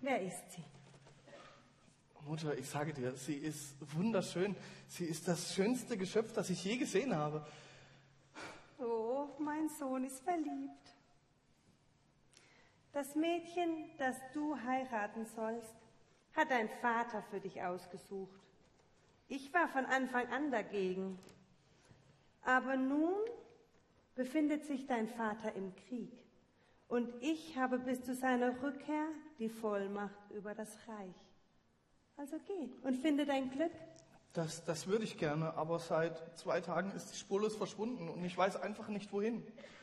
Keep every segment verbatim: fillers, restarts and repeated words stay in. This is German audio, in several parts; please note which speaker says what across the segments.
Speaker 1: Wer ist sie?
Speaker 2: Mutter, ich sage dir, sie ist wunderschön. Sie ist das schönste Geschöpf, das ich je gesehen habe.
Speaker 1: Oh, mein Sohn ist verliebt. Das Mädchen, das du heiraten sollst, hat dein Vater für dich ausgesucht. Ich war von Anfang an dagegen. Aber nun befindet sich dein Vater im Krieg. Und ich habe bis zu seiner Rückkehr die Vollmacht über das Reich. Also geh und finde dein Glück.
Speaker 2: Das, das würde ich gerne, aber seit zwei Tagen ist sie spurlos verschwunden und ich weiß einfach nicht, wohin.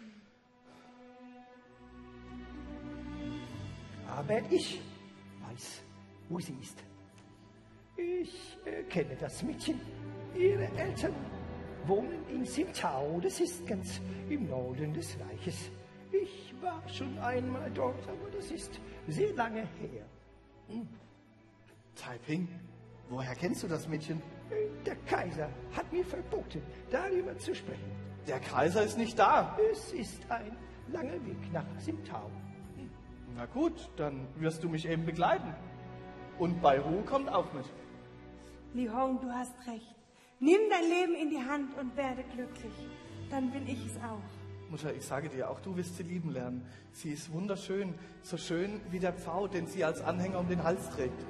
Speaker 3: Aber ich weiß, wo sie ist. Ich äh, kenne das Mädchen. Ihre Eltern wohnen in Simtau. Das ist ganz im Norden des Reiches. Ich war schon einmal dort, aber das ist sehr lange her. Hm.
Speaker 2: Taiping, woher kennst du das Mädchen?
Speaker 3: Der Kaiser hat mir verboten, darüber zu sprechen.
Speaker 2: Der Kaiser ist nicht da.
Speaker 3: Es ist ein langer Weg nach Simtau.
Speaker 2: Na gut, dann wirst du mich eben begleiten. Und Baihu kommt auch mit.
Speaker 1: Li Hong, du hast recht. Nimm dein Leben in die Hand und werde glücklich. Dann bin ich es auch.
Speaker 2: Mutter, ich sage dir, auch du wirst sie lieben lernen. Sie ist wunderschön, so schön wie der Pfau, den sie als Anhänger um den Hals trägt.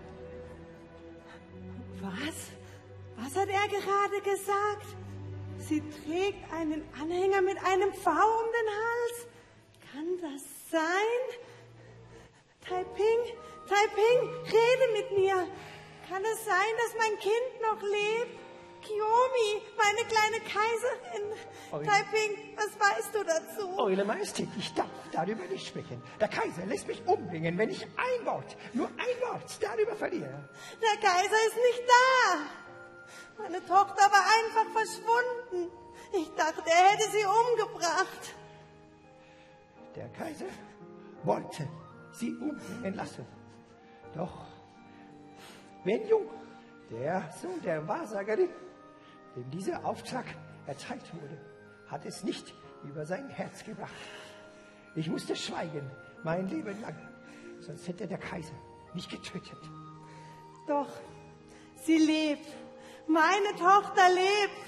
Speaker 1: Was? Was hat er gerade gesagt? Sie trägt einen Anhänger mit einem Pfau um den Hals? Kann das sein? Taiping, Taiping, rede mit mir. Kann es sein, dass mein Kind noch lebt? Kiyomi, meine kleine Kaiserin.
Speaker 3: Eule.
Speaker 1: Taiping, was weißt du dazu?
Speaker 3: Eure Majestät, ich darf darüber nicht sprechen. Der Kaiser lässt mich umbringen, wenn ich ein Wort, nur ein Wort darüber verliere.
Speaker 1: Der Kaiser ist nicht da. Meine Tochter war einfach verschwunden. Ich dachte, er hätte sie umgebracht.
Speaker 3: Der Kaiser wollte sie umbringen lassen. Doch Wen Jung, der Sohn der Wahrsagerin, dem dieser Auftrag erteilt wurde, hat es nicht über sein Herz gebracht. Ich musste schweigen, mein Leben lang, sonst hätte der Kaiser mich getötet.
Speaker 1: Doch, sie lebt. Meine Tochter lebt.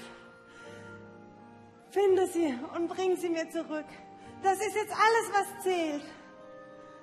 Speaker 1: Finde sie und bring sie mir zurück. Das ist jetzt alles, was zählt.